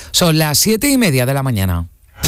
Son las 7:30 de la mañana.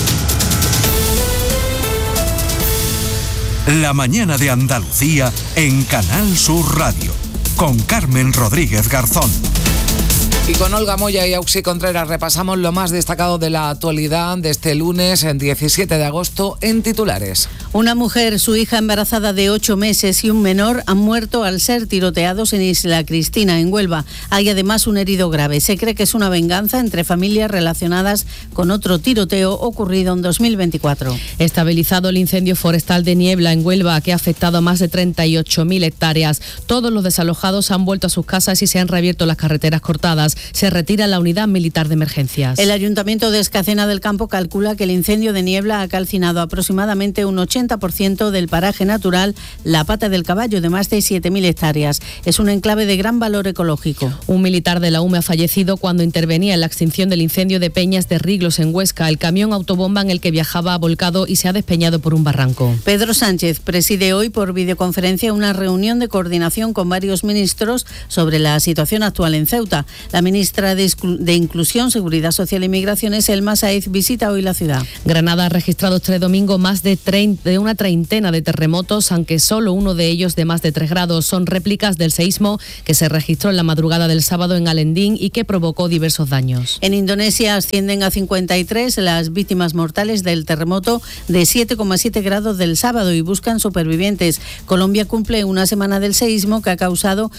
La mañana de Andalucía en Canal Sur Radio, con Carmen Rodríguez Garzón. Y con Olga Moya y Auxi Contreras repasamos lo más destacado de la actualidad de este lunes, 17 de agosto, en titulares. Una mujer, su hija embarazada de 8 meses y un menor han muerto al ser tiroteados en Isla Cristina, en Huelva. Hay además un herido grave. Se cree que es una venganza entre familias relacionadas con otro tiroteo ocurrido en 2024. Estabilizado el incendio forestal de Niebla en Huelva, que ha afectado a más de 38.000 hectáreas. Todos los desalojados han vuelto a sus casas y se han reabierto las carreteras cortadas. Se retira la unidad militar de emergencias. El Ayuntamiento de Escacena del Campo calcula que el incendio de Niebla ha calcinado aproximadamente un 80% del paraje natural La Pata del Caballo, de más de 7.000 hectáreas. Es un enclave de gran valor ecológico. Un militar de la UME ha fallecido cuando intervenía en la extinción del incendio de Peñas de Riglos en Huesca. El camión autobomba en el que viajaba ha volcado y se ha despeñado por un barranco. Pedro Sánchez preside hoy por videoconferencia una reunión de coordinación con varios ministros sobre la situación actual en Ceuta. La ministra de Inclusión, Seguridad Social y Migraciones, Elma Saez, visita hoy la ciudad. Granada ha registrado este domingo más de una treintena de terremotos, aunque solo uno de ellos de más de 3 grados. Son réplicas del seísmo que se registró en la madrugada del sábado en Alendín y que provocó diversos daños. En Indonesia ascienden a 53 las víctimas mortales del terremoto de 7,7 grados del sábado y buscan supervivientes. Colombia cumple una semana del seísmo que ha causado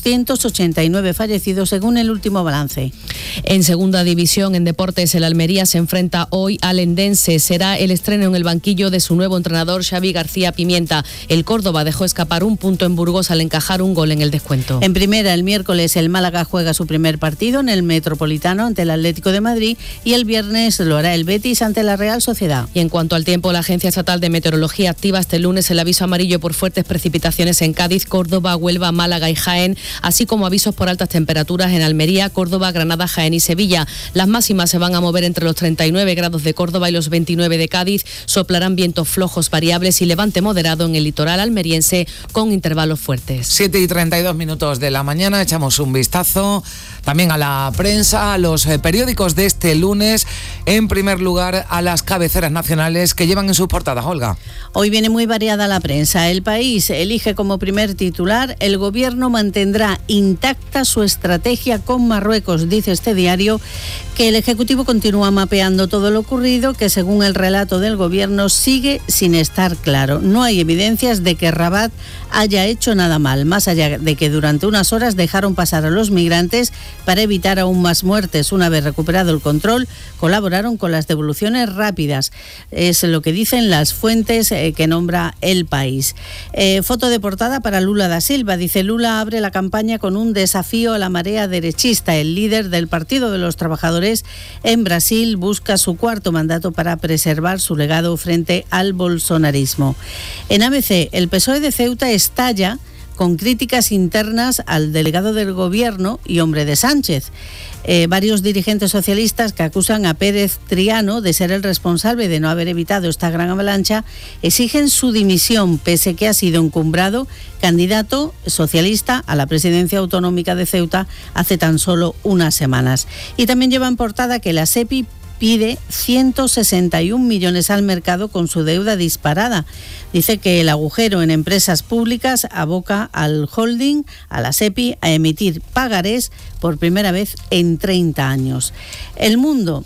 289 fallecidos según el último balance. En segunda división, en deportes, el Almería se enfrenta hoy al Endense. Será el estreno en el banquillo de su nuevo entrenador, Xavi García Pimienta. El Córdoba dejó escapar un punto en Burgos al encajar un gol en el descuento. En primera, el miércoles, el Málaga juega su primer partido en el Metropolitano ante el Atlético de Madrid y el viernes lo hará el Betis ante la Real Sociedad. Y en cuanto al tiempo, la Agencia Estatal de Meteorología activa este lunes el aviso amarillo por fuertes precipitaciones en Cádiz, Córdoba, Huelva, Málaga y Jaén, así como avisos por altas temperaturas en Almería, Córdoba, Granada, Jaén y Sevilla. Las máximas se van a mover entre los 39 grados de Córdoba y los 29 de Cádiz. Soplarán vientos flojos variables y levante moderado en el litoral almeriense con intervalos fuertes. 7:32 de la mañana, echamos un vistazo también a la prensa, a los periódicos de este lunes. En primer lugar, a las cabeceras nacionales que llevan en sus portadas, Olga. Hoy viene muy variada la prensa. El País elige como primer titular: el gobierno mantendrá intacta su estrategia con Marruecos. Dice este diario que el Ejecutivo continúa mapeando todo lo ocurrido, que según el relato del gobierno sigue sin estar claro. No hay evidencias de que Rabat haya hecho nada mal, más allá de que durante unas horas dejaron pasar a los migrantes para evitar aún más muertes. Una vez recuperado el control, colaboraron con las devoluciones rápidas. Es lo que dicen las fuentes que nombra El País. Foto de portada para Lula da Silva. Dice: Lula abre la campaña con un desafío a la marea derechista. El líder del Partido de los Trabajadores en Brasil busca su cuarto mandato para preservar su legado frente al bolsonarismo. En ABC, el PSOE de Ceuta estalla con críticas internas al delegado del gobierno y hombre de Sánchez. Varios dirigentes socialistas que acusan a Pérez Triano de ser el responsable de no haber evitado esta gran avalancha exigen su dimisión, pese que ha sido encumbrado candidato socialista a la presidencia autonómica de Ceuta hace tan solo unas semanas. Y también lleva en portada que la SEPI pide 161 millones al mercado con su deuda disparada. Dice que el agujero en empresas públicas aboca al holding, a la SEPI, a emitir pagarés por primera vez en 30 años. El Mundo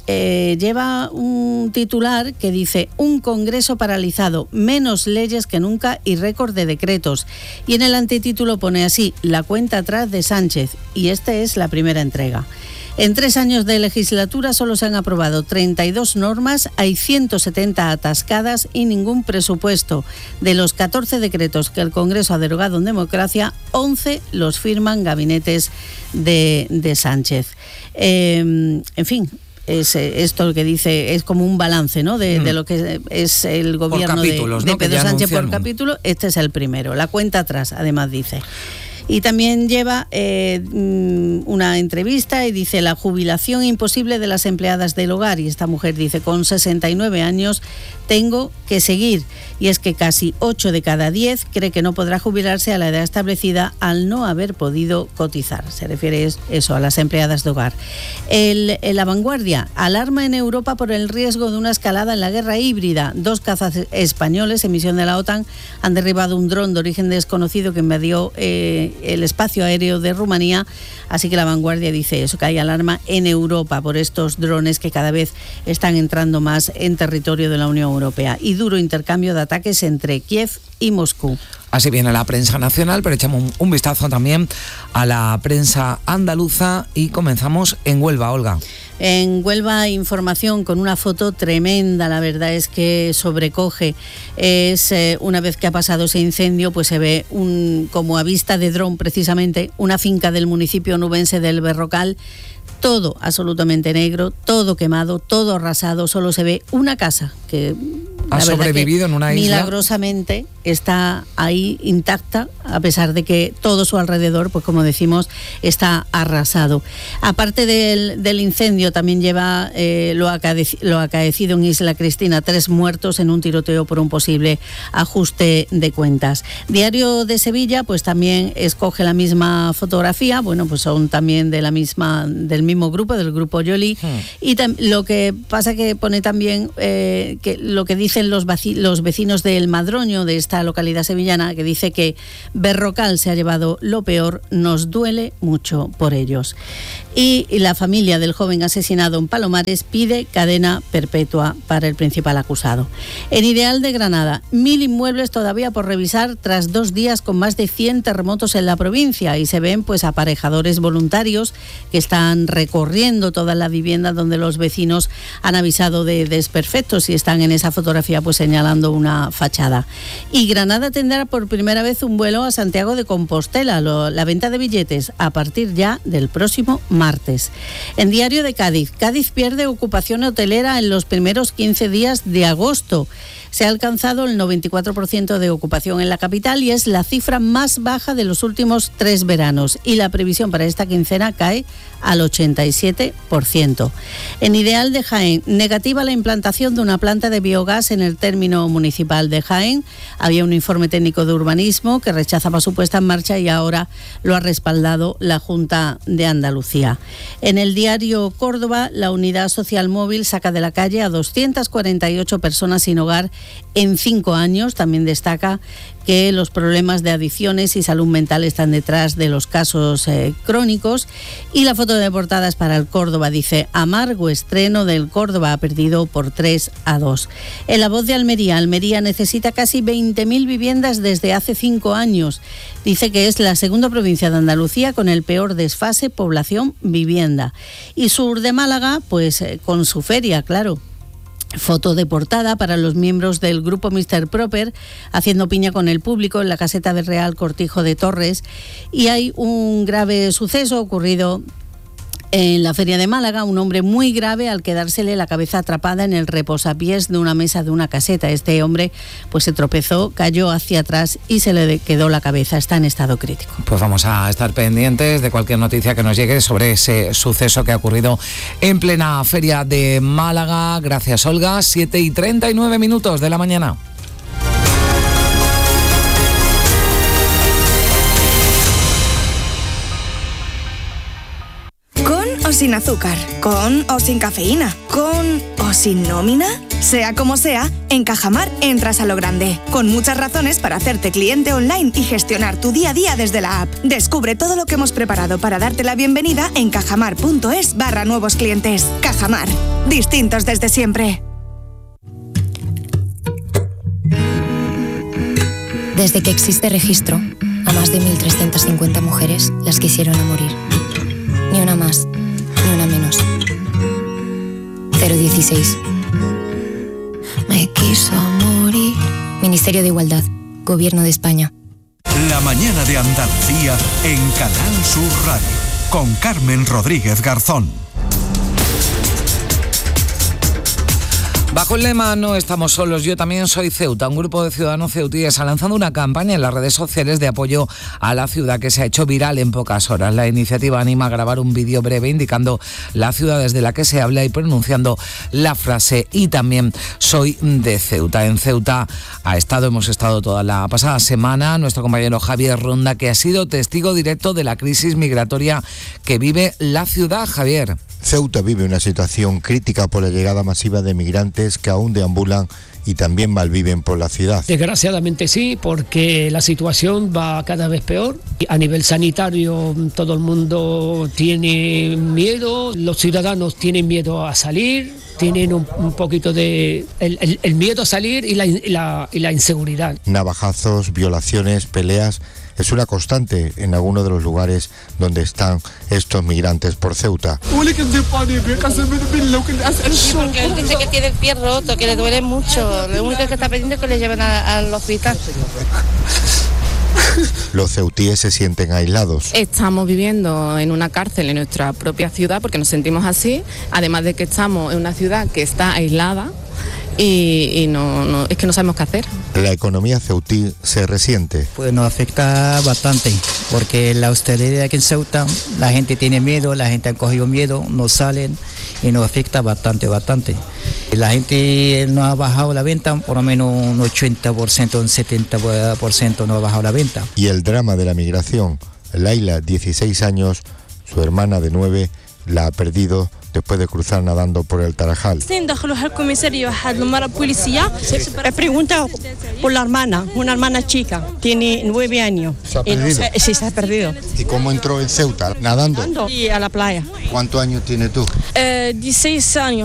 lleva un titular que dice: un Congreso paralizado, menos leyes que nunca y récord de decretos. Y en el antetítulo pone así: la cuenta atrás de Sánchez. Y esta es la primera entrega. En 3 años de legislatura solo se han aprobado 32 normas, hay 170 atascadas y ningún presupuesto. De los 14 decretos que el Congreso ha derogado en democracia, 11 los firman gabinetes de Sánchez. En fin, es esto lo que dice, es como un balance, ¿no?, de lo que es el gobierno de Pedro Sánchez por capítulo. Este es el primero, la cuenta atrás, además dice. Y también lleva una entrevista y dice: la jubilación imposible de las empleadas del hogar. Y esta mujer dice: con 69 años tengo que seguir. Y es que casi 8 de cada 10 cree que no podrá jubilarse a la edad establecida al no haber podido cotizar. Se refiere eso a las empleadas de hogar. La Vanguardia: alarma en Europa por el riesgo de una escalada en la guerra híbrida. 2 cazas españoles en misión de la OTAN han derribado un dron de origen desconocido que invadió el espacio aéreo de Rumanía. Así que la Vanguardia dice eso, que hay alarma en Europa por estos drones que cada vez están entrando más en territorio de la Unión Europea. Y duro intercambio de ataques entre Kiev y Moscú. Así viene la prensa nacional, pero echamos un vistazo también a la prensa andaluza y comenzamos en Huelva, Olga. En Huelva, información con una foto tremenda, la verdad es que sobrecoge. Es una vez que ha pasado ese incendio, pues se ve como a vista de dron precisamente, una finca del municipio nubense del Berrocal. Todo absolutamente negro, todo quemado, todo arrasado, solo se ve una casa que ha sobrevivido en una isla. Milagrosamente está ahí intacta, a pesar de que todo su alrededor, pues como decimos, está arrasado. Aparte del incendio, también lleva lo acaecido en Isla Cristina, 3 muertos en un tiroteo por un posible ajuste de cuentas. Diario de Sevilla, pues también escoge la misma fotografía, bueno, pues son también del mismo grupo, del grupo Yoli. Y lo que pasa que pone también que lo que dicen los vecinos del Madroño, de esta localidad sevillana, que dice que Berrocal se ha llevado lo peor, nos duele mucho por ellos. Y la familia del joven asesinado en Palomares pide cadena perpetua para el principal acusado. En Ideal de Granada, 1000 inmuebles todavía por revisar tras 2 días con más de 100 terremotos en la provincia, y se ven pues aparejadores voluntarios que están recorriendo toda la vivienda donde los vecinos han avisado de desperfectos y están en esa fotografía pues señalando una fachada. Y Granada tendrá por primera vez un vuelo a Santiago de Compostela, la venta de billetes a partir ya del próximo martes. En Diario de Cádiz, Cádiz pierde ocupación hotelera en los primeros 15 días de agosto. Se ha alcanzado el 94% de ocupación en la capital y es la cifra más baja de los últimos 3 veranos. Y la previsión para esta quincena cae al 87%. En Ideal de Jaén, negativa la implantación de una planta de biogás en el término municipal de Jaén. Había un informe técnico de urbanismo que rechazaba su puesta en marcha y ahora lo ha respaldado la Junta de Andalucía. En el diario Córdoba, la Unidad Social Móvil saca de la calle a 248 personas sin hogar en 5 años. También destaca que los problemas de adicciones y salud mental están detrás de los casos crónicos. Y la foto de portada es para el Córdoba, dice: amargo estreno del Córdoba, ha perdido por 3-2. En La Voz de Almería, Almería necesita casi 20.000 viviendas desde hace 5 años. Dice que es la segunda provincia de Andalucía con el peor desfase población-vivienda. Y Sur de Málaga, pues con su feria, claro. Foto de portada para los miembros del grupo Mr. Proper haciendo piña con el público en la caseta del Real Cortijo de Torres. Y hay un grave suceso ocurrido en la Feria de Málaga, un hombre muy grave al quedársele la cabeza atrapada en el reposapiés de una mesa de una caseta. Este hombre pues se tropezó, cayó hacia atrás y se le quedó la cabeza. Está en estado crítico. Pues vamos a estar pendientes de cualquier noticia que nos llegue sobre ese suceso que ha ocurrido en plena Feria de Málaga. Gracias, Olga. 7:39 de la mañana. O sin azúcar, con o sin cafeína, con o sin nómina. Sea como sea, en Cajamar entras a lo grande, con muchas razones para hacerte cliente online y gestionar tu día a día desde la app. Descubre todo lo que hemos preparado para darte la bienvenida en cajamar.es/nuevos clientes. Cajamar, distintos desde siempre. Desde que existe registro, a más de 1.350 mujeres las quisieron a morir. Ni una más, ni una menos. 016. Me quiso morir. Ministerio de Igualdad, Gobierno de España. La mañana de Andalucía en Canal Sur Radio, con Carmen Rodríguez Garzón. Bajo el lema "No estamos solos, yo también soy Ceuta", un grupo de ciudadanos ceutíes ha lanzado una campaña en las redes sociales de apoyo a la ciudad que se ha hecho viral en pocas horas. La iniciativa anima a grabar un vídeo breve indicando la ciudad desde la que se habla y pronunciando la frase "y también soy de Ceuta". En Ceuta hemos estado toda la pasada semana nuestro compañero Javier Ronda, que ha sido testigo directo de la crisis migratoria que vive la ciudad. Javier. Ceuta vive una situación crítica por la llegada masiva de migrantes que aún deambulan y también malviven por la ciudad. Desgraciadamente sí, porque la situación va cada vez peor. A nivel sanitario todo el mundo tiene miedo, los ciudadanos tienen miedo a salir, tienen un poquito de el miedo a salir y la inseguridad. Navajazos, violaciones, peleas. Es una constante en algunos de los lugares donde están estos migrantes por Ceuta. Sí, porque él dice que tiene el pie roto, que le duele mucho. Lo único que está pidiendo es que le lleven al hospital. Los ceutíes se sienten aislados. Estamos viviendo en una cárcel en nuestra propia ciudad porque nos sentimos así, además de que estamos en una ciudad que está aislada. Y no, es que no sabemos qué hacer. La economía ceutí se resiente. Pues nos afecta bastante, porque la hostelería aquí en Ceuta, la gente tiene miedo, la gente ha cogido miedo, no salen y nos afecta bastante. La gente no ha bajado la venta, por lo menos un 80%, un 70% no ha bajado la venta. Y el drama de la migración. Laila, 16 años, su hermana de 9, la ha perdido después de cruzar nadando por el Tarajal. He preguntado por la hermana, una hermana chica, tiene 9 años. ¿Se ha perdido? Sí, se ha perdido. ¿Y cómo entró en Ceuta? ¿Nadando? Y a la playa. ¿Cuántos años tienes tú? 16 años.